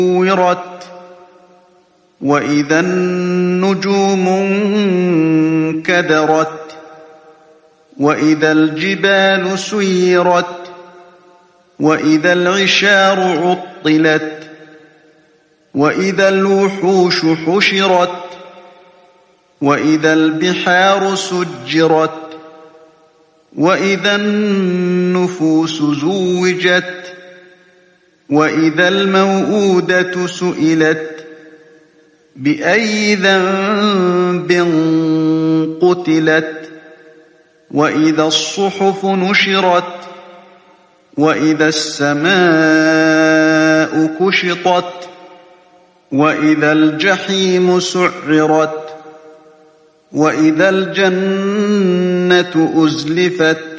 كُوِّرَتْ وَإِذَا النُّجُومُ انكَدَرَتْ وَإِذَا الْجِبَالُ سُيِّرَتْ وَإِذَا الْعِشَارُ عُطِّلَتْ وَإِذَا الْوُحُوشُ حُشِرَتْ وَإِذَا الْبِحَارُ سُجِّرَتْ وَإِذَا النُّفُوسُ زُوِّجَتْ وَإِذَا الْمَوْءُودَةُ سُئِلَتْ بِأَيِّ ذَنبٍ قُتِلَتْ وَإِذَا الصُّحُفُ نُشِرَتْ وَإِذَا السَّمَاءُ كُشِطَتْ وَإِذَا الْجَحِيمُ سُعِّرَتْ وَإِذَا الْجَنَّةُ أُزْلِفَتْ